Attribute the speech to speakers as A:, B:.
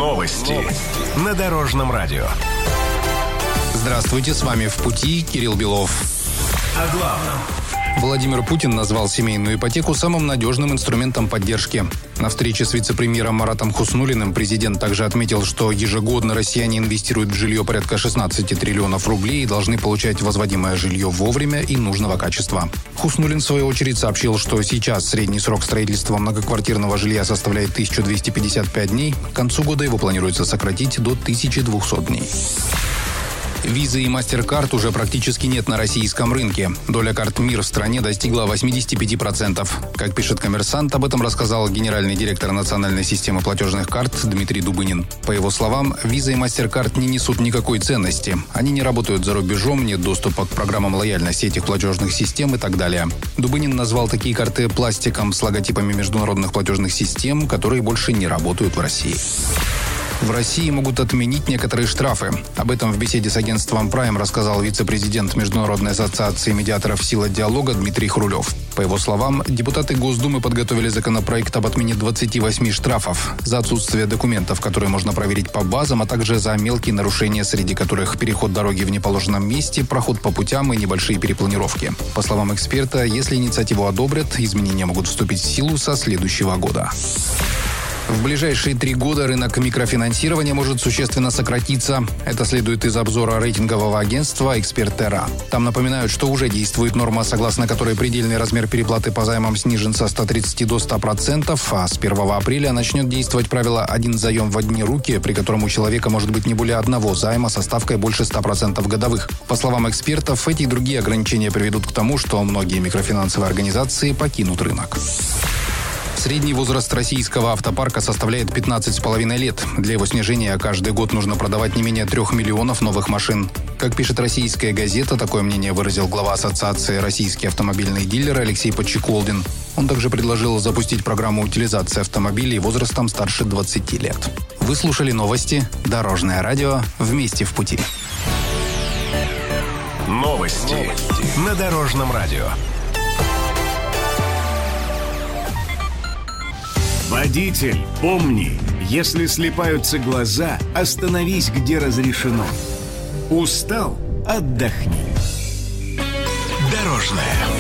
A: Новости на Дорожном радио.
B: Здравствуйте, с вами «В пути» Кирилл Белов.
A: О главном.
B: Владимир Путин назвал семейную ипотеку самым надежным инструментом поддержки. На встрече с вице-премьером Маратом Хуснуллиным президент также отметил, что ежегодно россияне инвестируют в жилье порядка 16 триллионов рублей и должны получать возводимое жилье вовремя и нужного качества. Хуснуллин, в свою очередь, сообщил, что сейчас средний срок строительства многоквартирного жилья составляет 1255 дней. К концу года его планируется сократить до 1200 дней. Визы и MasterCard уже практически нет на российском рынке. Доля карт МИР в стране достигла 85%. Как пишет «Коммерсант», об этом рассказал генеральный директор национальной системы платежных карт Дмитрий Дубынин. По его словам, Виза и MasterCard не несут никакой ценности. Они не работают за рубежом, нет доступа к программам лояльности этих платежных систем и так далее. Дубынин назвал такие карты пластиком с логотипами международных платежных систем, которые больше не работают в России. В России могут отменить некоторые штрафы. Об этом в беседе с агентством Prime рассказал вице-президент Международной ассоциации медиаторов «Сила диалога» Дмитрий Хрулев. По его словам, депутаты Госдумы подготовили законопроект об отмене 28 штрафов за отсутствие документов, которые можно проверить по базам, а также за мелкие нарушения, среди которых переход дороги в неположенном месте, проход по путям и небольшие перепланировки. По словам эксперта, если инициативу одобрят, изменения могут вступить в силу со следующего года. В ближайшие 3 года рынок микрофинансирования может существенно сократиться. Это следует из обзора рейтингового агентства «Эксперт.Терра». Там напоминают, что уже действует норма, согласно которой предельный размер переплаты по займам снижен со 130 до 100%, а с 1 апреля начнет действовать правило «один заем в одни руки», при котором у человека может быть не более одного займа со ставкой больше 100% годовых. По словам экспертов, эти и другие ограничения приведут к тому, что многие микрофинансовые организации покинут рынок. Средний возраст российского автопарка составляет 15,5 лет. Для его снижения каждый год нужно продавать не менее 3 миллионов новых машин. Как пишет «Российская газета», такое мнение выразил глава Ассоциации «Российские автомобильные дилеры» Алексей Подчеколдин. Он также предложил запустить программу утилизации автомобилей возрастом старше 20 лет. Вы слушали новости «Дорожное радио». Вместе в пути.
A: Новости на Дорожном радио. Водитель, помни, если слипаются глаза, остановись, где разрешено. Устал? Отдохни. Дорожное